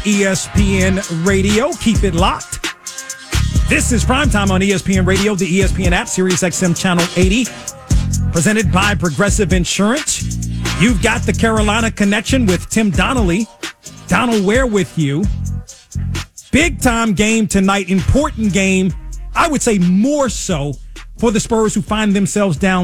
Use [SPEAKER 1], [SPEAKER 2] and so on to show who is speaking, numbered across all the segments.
[SPEAKER 1] ESPN Radio. Keep it locked. This is Primetime on ESPN Radio, the ESPN app, Sirius XM Channel 80, presented by Progressive Insurance. You've got the Carolina Connection with Tim Donnelly. Donald Ware with you. Big time game tonight, important game. I would say more so for the Spurs, who find themselves down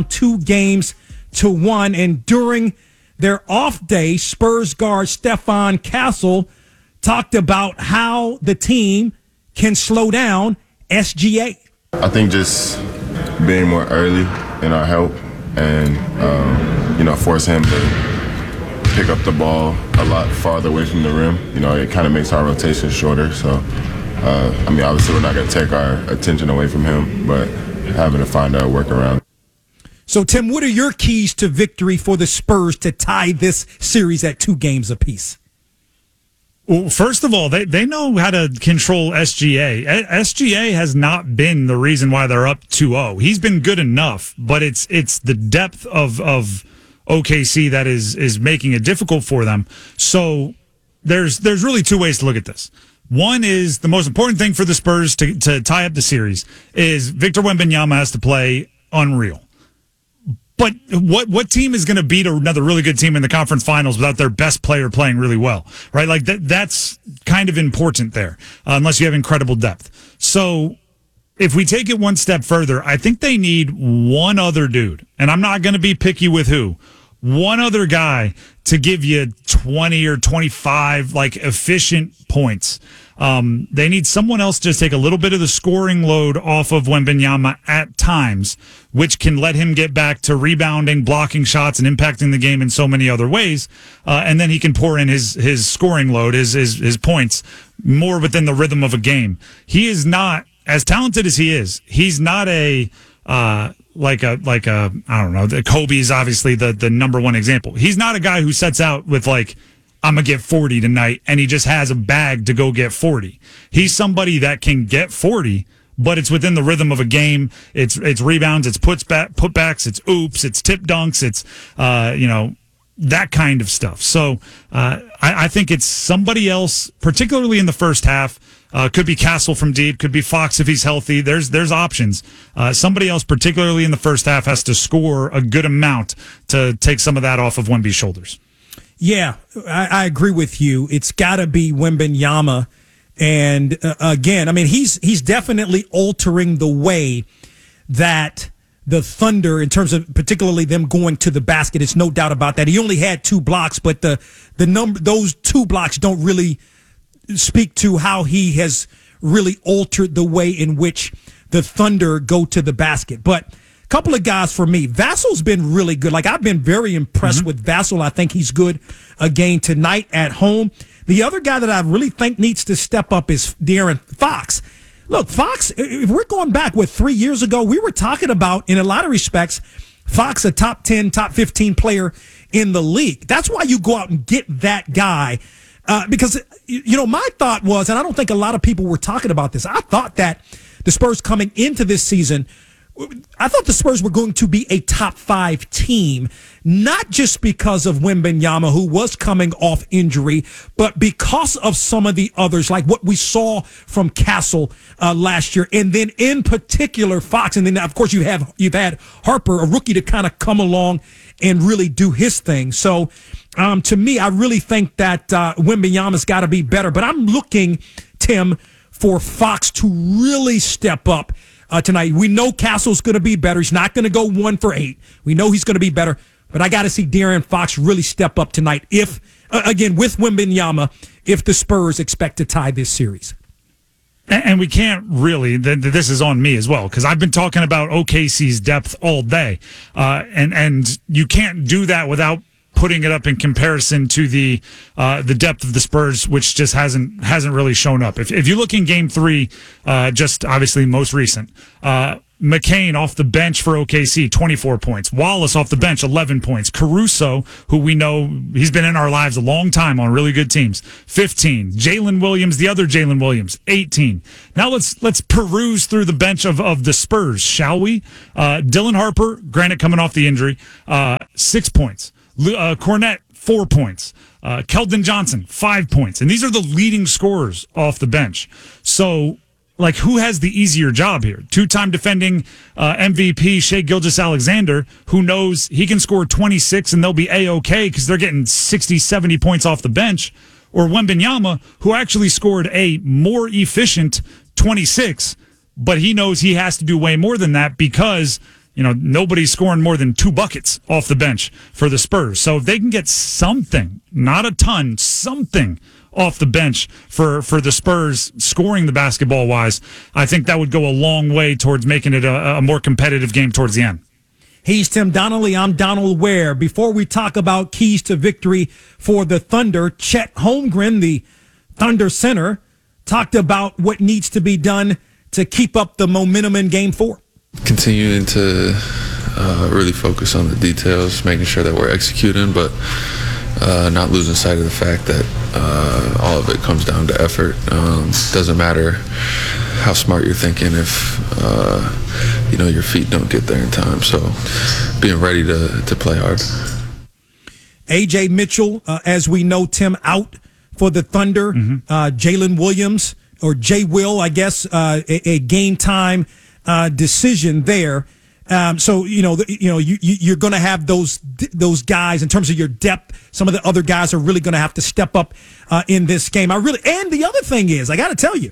[SPEAKER 1] 2-1. And during their off day, Spurs guard Stephon Castle talked about how the team can slow down SGA.
[SPEAKER 2] I think just being more early in our help and, force him to pick up the ball a lot farther away from the rim. It kind of makes our rotation shorter. So, obviously we're not going to take our attention away from him, but having to find a workaround.
[SPEAKER 1] So, Tim, what are your keys to victory for the Spurs to tie this series at 2 games apiece?
[SPEAKER 3] Well, first of all, they know how to control SGA. SGA has not been the reason why they're up 2-0. He's been good enough, but it's the depth of OKC that is making it difficult for them. So there's really 2 ways to look at this. One is the most important thing for the Spurs to tie up the series is Victor Wembanyama has to play unreal. But what team is going to beat another really good team in the conference finals without their best player playing really well, right? Like that's kind of important there, unless you have incredible depth. So if we take it one step further, I think they need one other dude, and I'm not going to be picky with who, one other guy to give you 20 or 25 efficient points. They need someone else to just take a little bit of the scoring load off of Wembanyama at times, which can let him get back to rebounding, blocking shots, and impacting the game in so many other ways. And then he can pour in his scoring load, his points, more within the rhythm of a game. He is not, as talented as he is, he's not I don't know, Kobe is obviously the number one example. He's not a guy who sets out with I'm going to get 40 tonight, and he just has a bag to go get 40. He's somebody that can get 40, but it's within the rhythm of a game. It's rebounds, it's putbacks, it's oops, it's tip dunks, it's, that kind of stuff. So I think it's somebody else, particularly in the first half. Could be Castle from deep, could be Fox if he's healthy. There's options. Somebody else, particularly in the first half, has to score a good amount to take some of that off of Wemby's shoulders.
[SPEAKER 1] Yeah, I agree with you. It's got to be Wembanyama. And again, he's definitely altering the way that the Thunder, in terms of particularly them going to the basket, it's no doubt about that. He only had 2 blocks, but those 2 blocks don't really speak to how he has really altered the way in which the Thunder go to the basket. But a couple of guys for me. Vassal's been really good. I've been very impressed with Vassal. I think he's good again tonight at home. The other guy that I really think needs to step up is De'Aaron Fox. Look, Fox, if we're going back, 3 years ago, we were talking about, in a lot of respects, Fox a top 10, top 15 player in the league. That's why you go out and get that guy. Because, my thought was, and I don't think a lot of people were talking about this, I thought that the Spurs coming into this season, I thought the Spurs were going to be a top 5 team, not just because of Wembanyama, who was coming off injury, but because of some of the others, like what we saw from Castle last year, and then in particular Fox, and then of course you've had Harper, a rookie, to kind of come along and really do his thing. So to me, I really think that Wembanyama's got to be better, but I'm looking, Tim, for Fox to really step up tonight. We know Castle's going to be better. He's not going to go 1 for 8. We know he's going to be better, but I got to see De'Aaron Fox really step up tonight. If again with Wembanyama, if the Spurs expect to tie this series.
[SPEAKER 3] And we can't really, this is on me as well, because I've been talking about OKC's depth all day. And you can't do that without putting it up in comparison to the depth of the Spurs, which just hasn't really shown up. If you look in Game 3, just obviously most recent, McCain off the bench for OKC, 24 points. Wallace off the bench, 11 points. Caruso, who we know he's been in our lives a long time on really good teams, 15. Jalen Williams, the other Jalen Williams, 18. Now let's peruse through the bench of the Spurs, shall we? Dylan Harper, granted coming off the injury, 6 points. Cornette, 4 points. Keldon Johnson, 5 points. And these are the leading scorers off the bench. So, like, who has the easier job here? Two-time defending MVP Shai Gilgeous-Alexander, who knows he can score 26 and they'll be A-OK because they're getting 60, 70 points off the bench. Or Wembanyama, who actually scored a more efficient 26, but he knows he has to do way more than that because, you know, nobody's scoring more than 2 buckets off the bench for the Spurs. So if they can get something, not a ton, something off the bench for the Spurs scoring the basketball wise, I think that would go a long way towards making it a more competitive game towards the end.
[SPEAKER 1] He's Tim Donnelly. I'm Donald Ware. Before we talk about keys to victory for the Thunder, Chet Holmgren, the Thunder center, talked about what needs to be done to keep up the momentum in Game 4.
[SPEAKER 4] Continuing to really focus on the details, making sure that we're executing, but not losing sight of the fact that all of it comes down to effort. Doesn't matter how smart you're thinking if your feet don't get there in time. So being ready to play hard.
[SPEAKER 1] A.J. Mitchell, as we know, Tim, out for the Thunder. Jalen Williams, or J. Will, I guess, a game time decision there. So you're going to have those guys in terms of your depth. Some of the other guys are really going to have to step up in this game. And the other thing is, I got to tell you,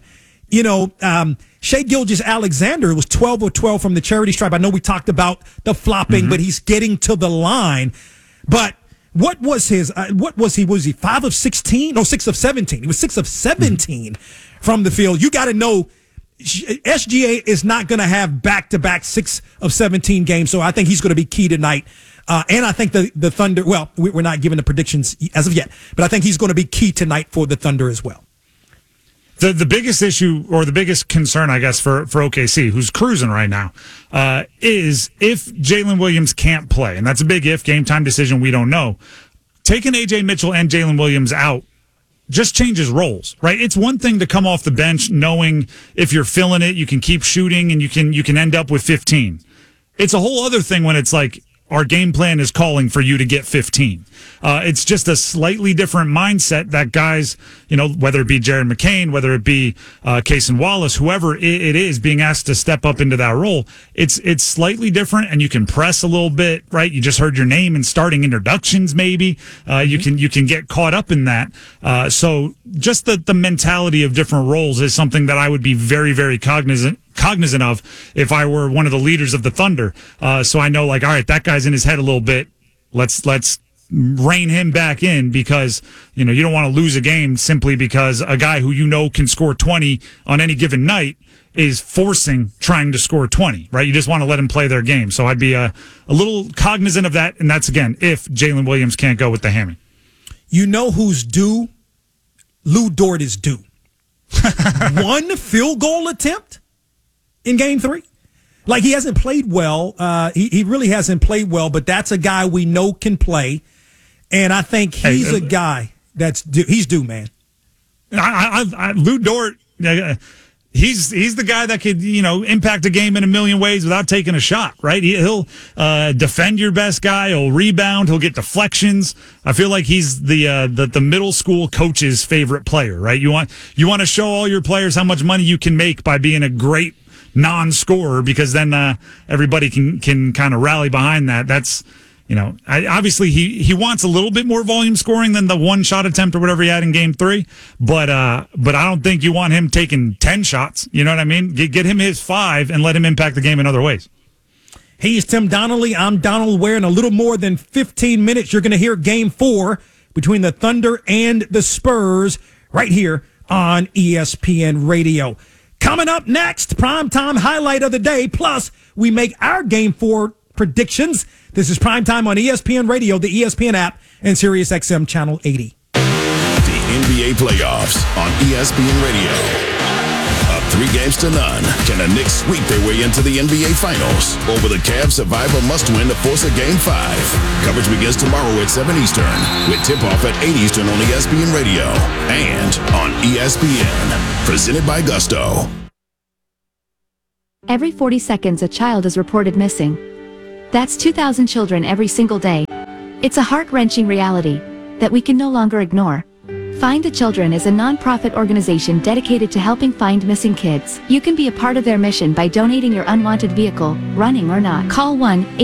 [SPEAKER 1] Shai Gilgeous-Alexander was 12 of 12 from the charity stripe. I know we talked about the flopping, but he's getting to the line. But what was his? Was he 5 of 16? No, 6 of 17. He was 6 of 17 from the field. You got to know. SGA is not going to have back-to-back 6 of 17 games, so I think he's going to be key tonight. And I think the Thunder, well, we're not giving the predictions as of yet, but I think he's going to be key tonight for the Thunder as well.
[SPEAKER 3] The biggest issue, or the biggest concern, I guess, for OKC, who's cruising right now, is if Jalen Williams can't play, and that's a big if, game time decision, we don't know. Taking A.J. Mitchell and Jalen Williams out just changes roles, right? It's one thing to come off the bench knowing if you're feeling it, you can keep shooting and you can end up with 15. It's a whole other thing when it's like, our game plan is calling for you to get 15. It's just a slightly different mindset that guys, whether it be Jared McCain, whether it be Cason Wallace, whoever it is being asked to step up into that role, it's slightly different, and you can press a little bit, right? You just heard your name in starting introductions, maybe. You can get caught up in that. So just the mentality of different roles is something that I would be very, very cognizant of if I were one of the leaders of the Thunder. So I know, like, all right, that guy's in his head a little bit. Let's rein him back in, because you don't want to lose a game simply because a guy who can score 20 on any given night is trying to score 20, right? You just want to let him play their game. So I'd be a little cognizant of that, and that's, again, if Jalen Williams can't go with the hammy.
[SPEAKER 1] You know who's due? Lou Dort is due. One field goal attempt in Game 3. Like, he hasn't played well. He really hasn't played well, but that's a guy we know can play. And I think he's a guy that's due. He's due, man.
[SPEAKER 3] Lou Dort, he's the guy that could, impact a game in a million ways without taking a shot, right? He'll defend your best guy. He'll rebound. He'll get deflections. I feel like he's the middle school coach's favorite player, right? You want to show all your players how much money you can make by being a great non-scorer, because then everybody can kind of rally behind that. That's, obviously he wants a little bit more volume scoring than the one shot attempt or whatever he had in Game 3, but I don't think you want him taking 10 shots. You know what I mean? Get him his 5 and let him impact the game in other ways.
[SPEAKER 1] He's Tim Donnelly. I'm Donald Ware. In a little more than 15 minutes, you're going to hear Game 4 between the Thunder and the Spurs right here on ESPN Radio. Coming up next, primetime highlight of the day, plus we make our Game 4 predictions. This is Primetime on ESPN Radio, the ESPN app, and SiriusXM Channel 80.
[SPEAKER 5] The NBA playoffs on ESPN Radio. Up 3-0. Can the Knicks sweep their way into the NBA Finals? Or will the Cavs survive a must-win to force a Game 5? Coverage begins tomorrow at 7 Eastern, with tip-off at 8 Eastern on ESPN Radio and on ESPN. Presented by Gusto.
[SPEAKER 6] Every 40 seconds a child is reported missing. That's 2,000 children every single day. It's a heart-wrenching reality. that we can no longer ignore. Find the Children is a non-profit organization dedicated to helping find missing kids. You can be a part of their mission by donating your unwanted vehicle, running or not. Call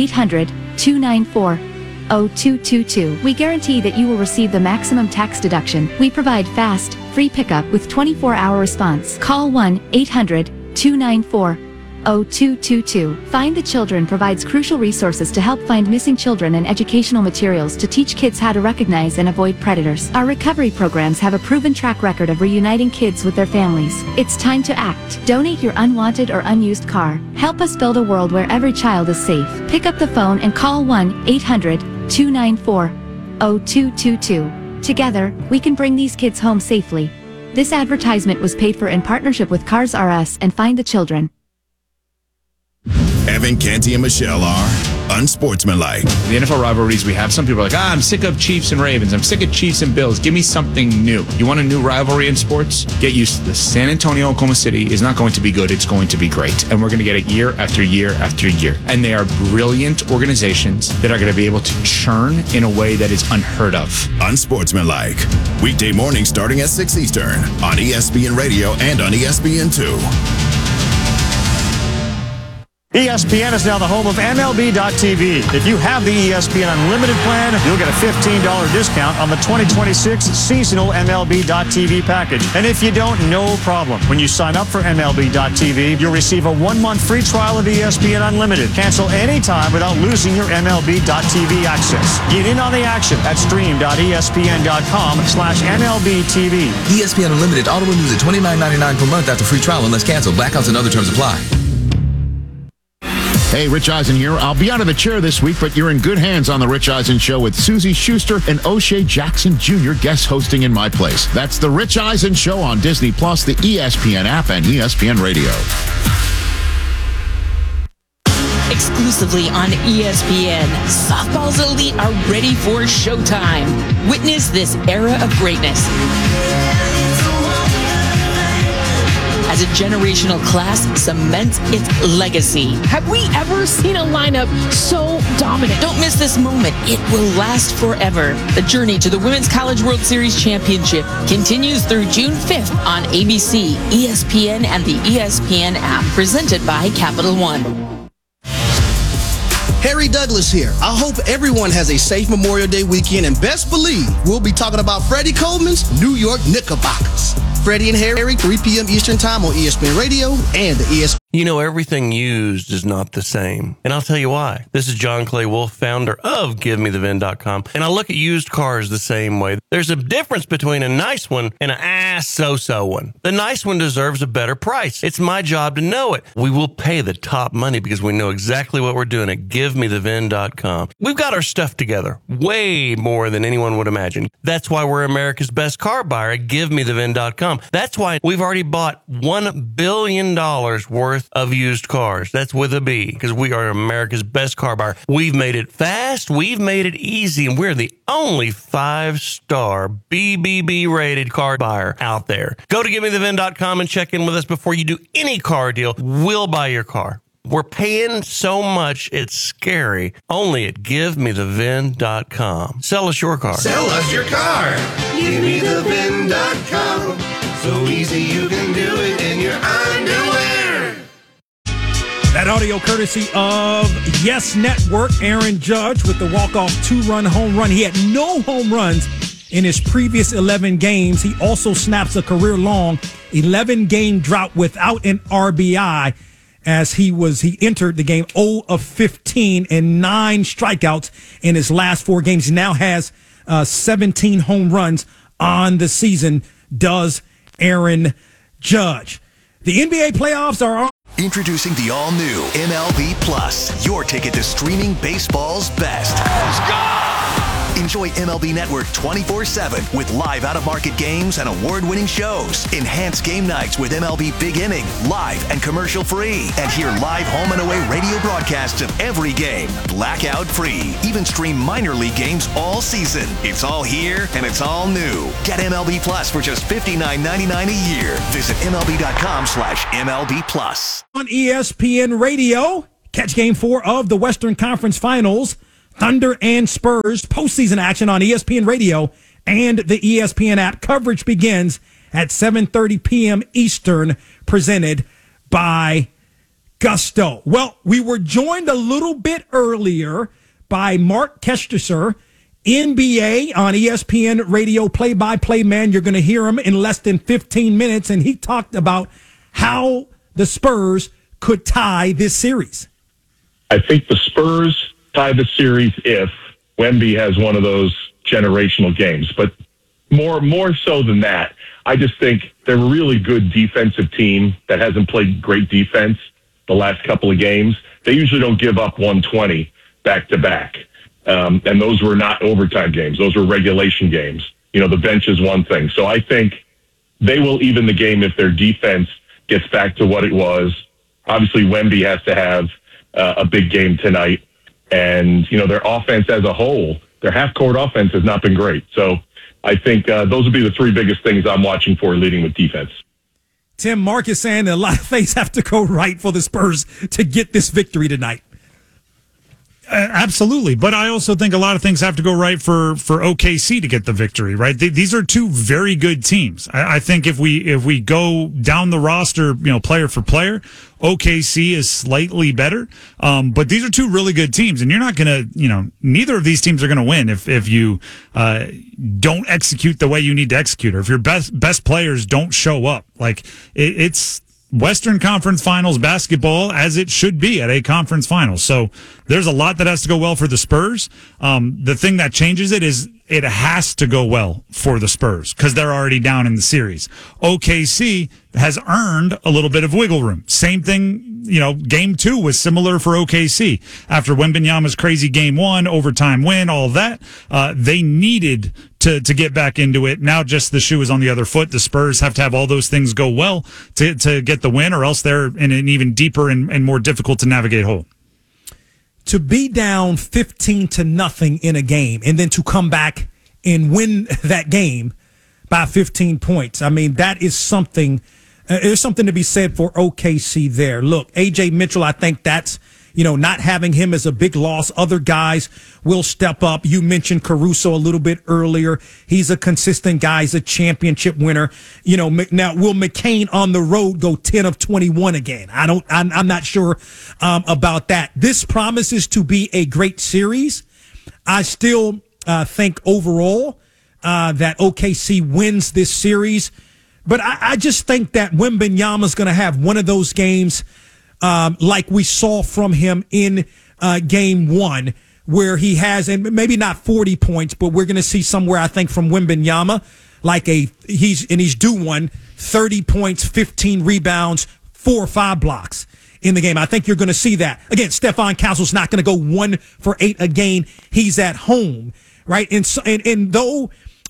[SPEAKER 6] 1-800-294-0222. We guarantee that you will receive the maximum tax deduction. We provide fast, free pickup with 24-hour response. Call 1-800-294-0222. Find the Children provides crucial resources to help find missing children and educational materials to teach kids how to recognize and avoid predators. Our recovery programs have a proven track record of reuniting kids with their families. It's time to act. Donate your unwanted or unused car. Help us build a world where every child is safe. Pick up the phone and call 1-800-294-0222. Together, we can bring these kids home safely. This advertisement was paid for in partnership with Cars R Us and Find the Children.
[SPEAKER 5] Evan, Canty, and Michelle are unsportsmanlike.
[SPEAKER 7] The NFL rivalries we have, some people are like, I'm sick of Chiefs and Ravens. I'm sick of Chiefs and Bills. Give me something new. You want a new rivalry in sports? Get used to this. San Antonio, Oklahoma City is not going to be good. It's going to be great. And we're going to get it year after year after year. And they are brilliant organizations that are going to be able to churn in a way that is unheard of.
[SPEAKER 5] Unsportsmanlike. Weekday morning starting at 6 Eastern on ESPN Radio and on ESPN2.
[SPEAKER 8] ESPN is now the home of MLB.tv. If you have the ESPN Unlimited plan, you'll get a $15 discount on the 2026 seasonal MLB.tv package. And if you don't, no problem. When you sign up for MLB.tv, you'll receive a 1-month free trial of ESPN Unlimited. Cancel anytime without losing your MLB.tv access. Get in on the action at stream.espn.com/MLBTV.
[SPEAKER 9] ESPN Unlimited auto renews at $29.99 per month after free trial unless canceled. Blackouts and other terms apply.
[SPEAKER 10] Hey, Rich Eisen here. I'll be out of the chair this week, but you're in good hands on The Rich Eisen Show with Susie Schuster and O'Shea Jackson Jr. guest hosting in my place. That's The Rich Eisen Show on Disney+, the ESPN app, and ESPN Radio.
[SPEAKER 11] Exclusively on ESPN, softball's elite are ready for showtime. Witness this era of greatness as a generational class cements its legacy.
[SPEAKER 12] Have we ever seen a lineup so dominant?
[SPEAKER 11] Don't miss this moment. It will last forever. The journey to the Women's College World Series Championship continues through June 5th on ABC, ESPN, and the ESPN app, presented by Capital One.
[SPEAKER 13] Harry Douglas here. I hope everyone has a safe Memorial Day weekend, and best believe we'll be talking about Freddie Coleman's New York Knickerbockers. Freddie and Harry, 3 p.m. Eastern Time on ESPN Radio and the ESPN.
[SPEAKER 14] You know, everything used is not the same. And I'll tell you why. This is John Clay Wolf, founder of GiveMeTheVin.com. And I look at used cars the same way. There's a difference between a nice one and an so-so one. The nice one deserves a better price. It's my job to know it. We will pay the top money because we know exactly what we're doing at GiveMeTheVin.com. We've got our stuff together way more than anyone would imagine. That's why we're America's best car buyer at GiveMeTheVin.com. That's why we've already bought $1 billion worth of used cars. That's with a B, because we are America's best car buyer. We've made it fast, we've made it easy, and we're the only 5-star BBB rated car buyer out there. Go to GiveMeTheVin.com and check in with us before you do any car deal. We'll buy your car. We're paying so much, it's scary. Only at GiveMeTheVin.com. Sell us your car.
[SPEAKER 15] Sell us your car. GiveMeTheVin.com. So easy you can do it in your underwear.
[SPEAKER 1] That audio courtesy of Yes Network. Aaron Judge with the walk-off 2-run home run. He had no home runs in his previous 11 games. He also snaps a career-long 11-game drought without an RBI, as he entered the game 0 of 15 and 9 strikeouts in his last 4 games. He now has 17 home runs on the season, does Aaron Judge. The NBA playoffs are on.
[SPEAKER 16] Introducing the all-new MLB Plus, your ticket to streaming baseball's best. Let's go! Enjoy MLB Network 24/7 with live out-of-market games and award-winning shows. Enhance game nights with MLB Big Inning, live and commercial-free. And hear live home and away radio broadcasts of every game, blackout-free. Even stream minor league games all season. It's all here and it's all new. Get MLB Plus for just $59.99 a year. Visit MLB.com/MLB Plus.
[SPEAKER 1] On ESPN Radio, catch Game 4 of the Western Conference Finals. Thunder and Spurs postseason action on ESPN Radio and the ESPN app. Coverage begins at 7:30 p.m. Eastern, presented by Gusto. Well, we were joined a little bit earlier by Mark Kesteser, NBA on ESPN Radio play-by-play man. You're going to hear him in less than 15 minutes, and he talked about how the Spurs could tie this series.
[SPEAKER 17] I think the Spurs tie the series if Wemby has one of those generational games. But more so than that, I just think they're a really good defensive team that hasn't played great defense the last couple of games. They usually don't give up 120 back-to-back. And those were not overtime games. Those were regulation games. The bench is one thing. So I think they will even the game if their defense gets back to what it was. Obviously, Wemby has to have a big game tonight. And, their offense as a whole, their half-court offense has not been great. So I think those would be the three biggest things I'm watching for, leading with defense.
[SPEAKER 1] Tim, Mark is saying that a lot of things have to go right for the Spurs to get this victory tonight.
[SPEAKER 3] Absolutely. But I also think a lot of things have to go right for OKC to get the victory, right? These are two very good teams. I think if we go down the roster, player for player, OKC is slightly better. But these are two really good teams, and you're not going to, neither of these teams are going to win if you don't execute the way you need to execute, or if your best players don't show up. Like it's Western Conference Finals basketball as it should be at a conference finals. So there's a lot that has to go well for the Spurs. The thing that changes it is it has to go well for the Spurs because they're already down in the series. OKC has earned a little bit of wiggle room. Same thing, game 2 was similar for OKC. After Wembanyama's crazy game 1, overtime win, all of that, they needed to get back into it. Now just the shoe is on the other foot. The Spurs have to have all those things go well to get the win, or else they're in an even deeper and more difficult to navigate hole.
[SPEAKER 1] To be down 15-0 in a game and then to come back and win that game by 15 points. I mean, that is something. There's something to be said for OKC there. Look, A.J. Mitchell, I think that's, not having him is a big loss. Other guys will step up. You mentioned Caruso a little bit earlier. He's a consistent guy. He's a championship winner. Now will McCain on the road go 10 of 21 again? I'm not sure about that. This promises to be a great series. I still think overall that OKC wins this series. But I just think that Wembanyama's going to have one of those games like we saw from him in game 1, where he has, and maybe not 40 points, but we're going to see somewhere, I think, from Wembanyama, like he's due one, 30 points, 15 rebounds, 4 or 5 blocks in the game. I think you're going to see that. Again, Stephon Castle's not going to go 1 for 8 again. He's at home, right? And though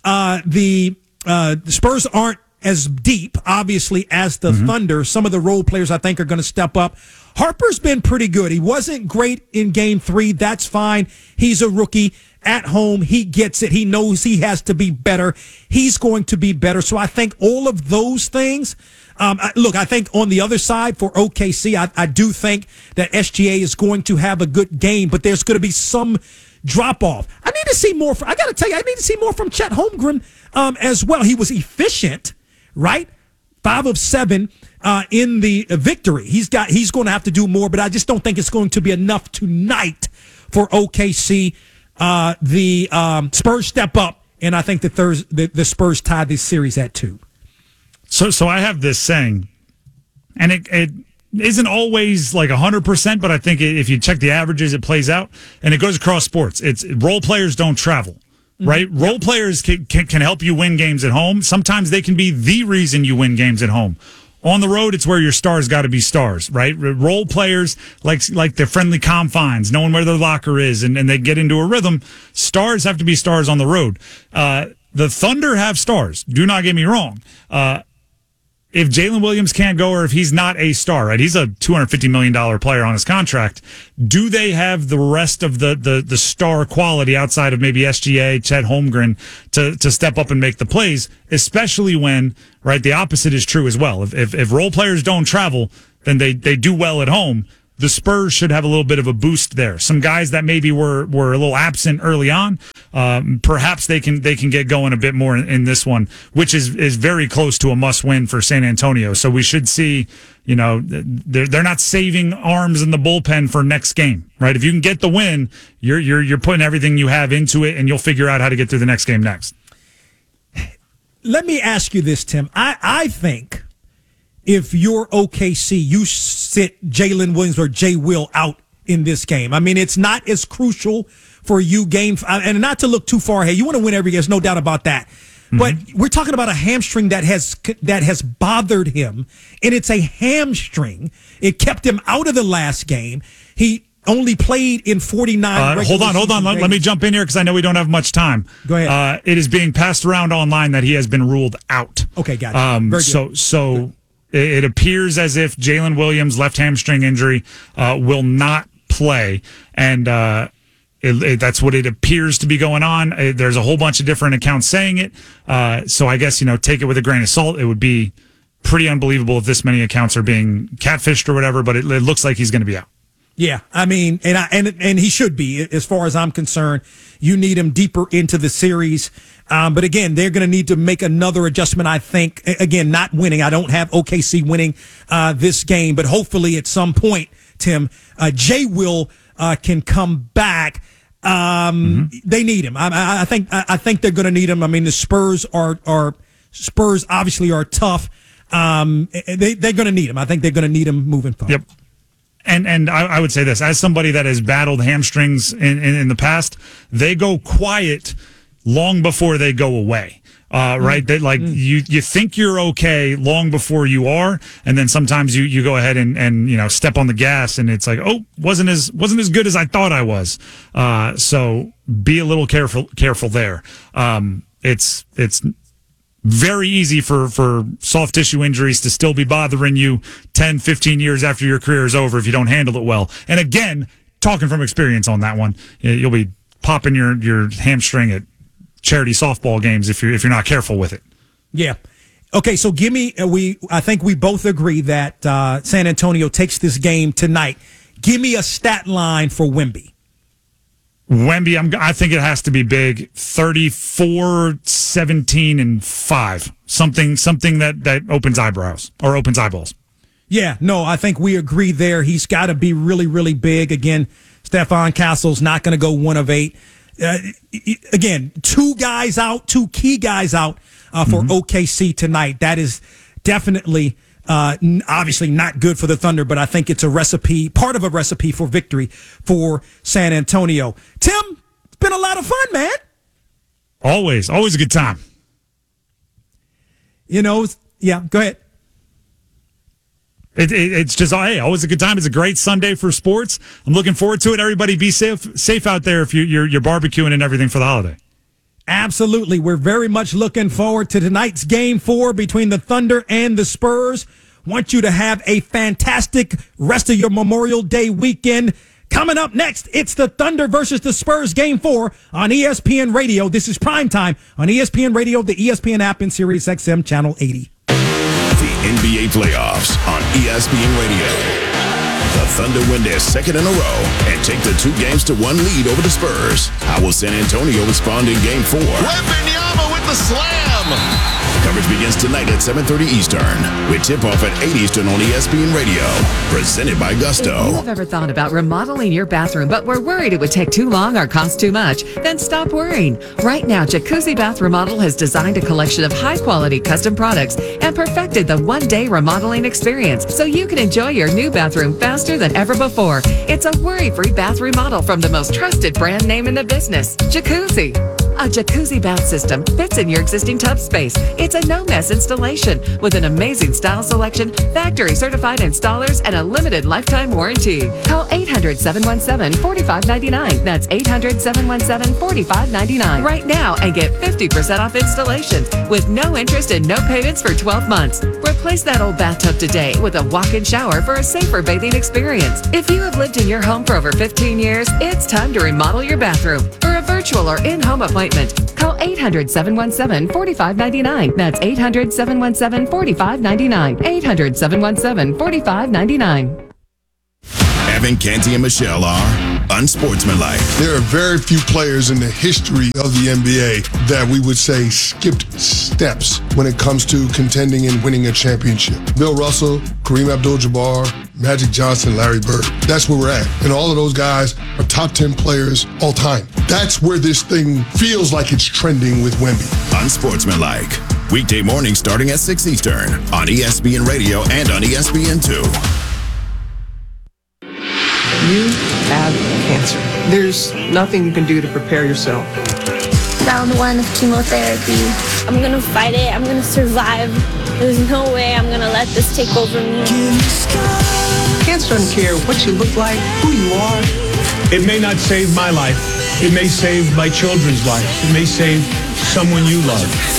[SPEAKER 1] the Spurs aren't as deep, obviously, as the Thunder, some of the role players I think are going to step up. Harper's been pretty good. He wasn't great in game 3. That's fine. He's a rookie at home. He gets it. He knows he has to be better. He's going to be better. So I think all of those things. Look, I think on the other side for OKC, I do think that SGA is going to have a good game, but there's going to be some drop off. I need to see more. I got to tell you, I need to see more from Chet Holmgren as well. He was efficient. Right? 5 of 7 in the victory. He's going to have to do more, but I just don't think it's going to be enough tonight for OKC. The Spurs step up, and I think the Spurs tie this series at 2.
[SPEAKER 3] So I have this saying, and it isn't always like 100%, but I think if you check the averages, it plays out, and it goes across sports. It's role players don't travel. Right? Role players can help you win games at home. Sometimes they can be the reason you win games at home. On the road, it's where your stars got to be stars, right? Role players, like their friendly confines, knowing where their locker is, and they get into a rhythm. Stars have to be stars on the road. The Thunder have stars. Do not get me wrong. If Jalen Williams can't go, or if he's not a star, right? He's a $250 million player on his contract. Do they have the rest of the star quality outside of maybe SGA, Chet Holmgren to step up and make the plays, especially when, right, the opposite is true as well. If role players don't travel, then they do well at home. the Spurs should have a little bit of a boost there. Some guys that maybe were a little absent early on, perhaps they can get going a bit more in this one, which is very close to a must win for San Antonio. So we should see, they're not saving arms in the bullpen for next game, right? If you can get the win, you're putting everything you have into it, and you'll figure out how to get through the next game next.
[SPEAKER 1] Let me ask you this, Tim. I think if you're OKC, you sit Jalen Williams or Jay Will out in this game. I mean, it's not as crucial for you and not to look too far ahead. You want to win every game, there's no doubt about that. Mm-hmm. But we're talking about a hamstring that has bothered him, and it's a hamstring. It kept him out of the last game. He only played in 49.
[SPEAKER 3] Hold on. Let me jump in here because I know we don't have much time.
[SPEAKER 1] Go ahead.
[SPEAKER 3] It is being passed around online that he has been ruled out.
[SPEAKER 1] Okay, got it. Very good.
[SPEAKER 3] So it appears as if Jalen Williams' left hamstring injury will not play, and that's what it appears to be going on. There's a whole bunch of different accounts saying it. So I guess, take it with a grain of salt. It would be pretty unbelievable if this many accounts are being catfished or whatever, but it looks like he's going to be out.
[SPEAKER 1] Yeah, I mean, and he should be, as far as I'm concerned. You need him deeper into the series. But again, they're going to need to make another adjustment, I think. Again, not winning. I don't have OKC winning this game, but hopefully at some point, Tim, Jay Will can come back. They need him. I think they're going to need him. I mean, the Spurs Spurs obviously are tough. They're going to need him. I think they're going to need him moving forward.
[SPEAKER 3] Yep. And I would say this, as somebody that has battled hamstrings in the past, they go quiet long before they go away. Right? They you think you're okay long before you are, and then sometimes you go ahead and step on the gas, and it's like, oh, wasn't as good as I thought I was. So be a little careful there. It's very easy for soft tissue injuries to still be bothering you 10, 15 years after your career is over if you don't handle it well. And again, talking from experience on that one, you'll be popping your hamstring at charity softball games if you're not careful with it.
[SPEAKER 1] Yeah. Okay, so give me I think we both agree that San Antonio takes this game tonight. Give me a stat line for Wemby.
[SPEAKER 3] Wemby, I think it has to be big. 34, 17, and 5. Something that opens eyebrows or opens eyeballs.
[SPEAKER 1] Yeah, no, I think we agree there. He's got to be really, really big. Again, Stephon Castle's not going to go 1 of 8. Again, two key guys out for OKC tonight. That is definitely obviously not good for the Thunder, but I think it's part of a recipe for victory for San Antonio. Tim, it's been a lot of fun, man.
[SPEAKER 3] Always a good time.
[SPEAKER 1] Yeah, go ahead.
[SPEAKER 3] It's just, hey, always a good time. It's a great Sunday for sports. I'm looking forward to it. Everybody be safe out there if you're barbecuing and everything for the holiday.
[SPEAKER 1] Absolutely. We're very much looking forward to tonight's Game 4 between the Thunder and the Spurs. Want you to have a fantastic rest of your Memorial Day weekend. Coming up next, it's the Thunder versus the Spurs Game 4 on ESPN Radio. This is Primetime on ESPN Radio, the ESPN app, and Sirius XM Channel 80.
[SPEAKER 5] The NBA playoffs on ESPN Radio. The Thunder win their second in a row and take the 2-1 lead over the Spurs. How will San Antonio respond in Game 4?
[SPEAKER 10] Wembanyama with the slam.
[SPEAKER 5] Coverage begins tonight at 7:30 Eastern with tip-off at 8 Eastern on ESPN Radio. Presented by Gusto.
[SPEAKER 18] If you have ever thought about remodeling your bathroom but were worried it would take too long or cost too much, then stop worrying. Right now, Jacuzzi Bath Remodel has designed a collection of high-quality custom products and perfected the one-day remodeling experience so you can enjoy your new bathroom faster than ever before. It's a worry-free bath remodel from the most trusted brand name in the business, Jacuzzi. A jacuzzi bath system fits in your existing tub space. It's a no-mess installation with an amazing style selection, factory-certified installers, and a limited lifetime warranty. Call 800-717-4599. That's 800-717-4599 right now and get 50% off installation with no interest and no payments for 12 months. Replace that old bathtub today with a walk-in shower for a safer bathing experience. If you have lived in your home for over 15 years, it's time to remodel your bathroom. For a virtual or in-home appointment, call 800-717-4599. That's 800-717-4599. 800-717-4599.
[SPEAKER 5] Ivan, Canty, and Michelle are unsportsmanlike.
[SPEAKER 19] There are very few players in the history of the NBA that we would say skipped steps when it comes to contending and winning a championship. Bill Russell, Kareem Abdul-Jabbar, Magic Johnson, Larry Bird. That's where we're at. And all of those guys are top 10 players all time. That's where this thing feels like it's trending with Wemby.
[SPEAKER 5] Unsportsmanlike. Weekday morning starting at 6 Eastern on ESPN Radio and on ESPN2.
[SPEAKER 20] You have cancer. There's nothing you can do to prepare yourself.
[SPEAKER 21] Round 1 of chemotherapy. I'm going to fight it. I'm going to survive. There's no way I'm going to let this take over me.
[SPEAKER 20] Cancer doesn't care what you look like, who you are.
[SPEAKER 22] It may not save my life. It may save my children's lives. It may save someone you love.